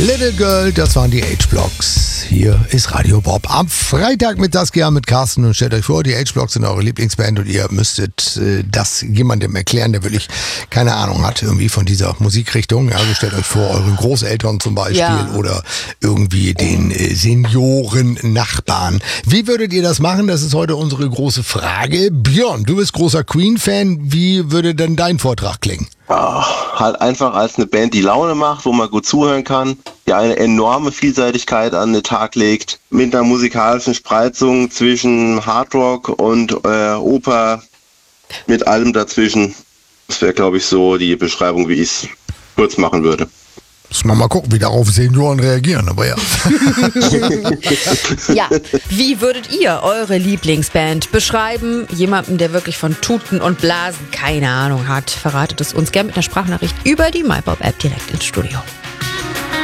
Little Girl, das waren die H-Blocks. Hier ist Radio Bob am Freitag mit Saskia, mit Carsten, und stellt euch vor, die H-Blocks sind eure Lieblingsband und ihr müsstet das jemandem erklären, der wirklich keine Ahnung hat irgendwie von dieser Musikrichtung. Also stellt euch vor, euren Großeltern zum Beispiel oder irgendwie den Senioren-Nachbarn. Wie würdet ihr das machen? Das ist heute unsere große Frage. Björn, du bist großer Queen-Fan. Wie würde denn dein Vortrag klingen? Halt einfach als eine Band, die Laune macht, wo man gut zuhören kann, die eine enorme Vielseitigkeit an den Tag legt, mit einer musikalischen Spreizung zwischen Hardrock und Oper, mit allem dazwischen. Das wäre, glaube ich, so die Beschreibung, wie ich es kurz machen würde. Muss man mal gucken, wie darauf Senioren reagieren, aber ja. Ja, wie würdet ihr eure Lieblingsband beschreiben? Jemanden, der wirklich von Tuten und Blasen keine Ahnung hat, verratet es uns gerne mit einer Sprachnachricht über die MyBob-App direkt ins Studio.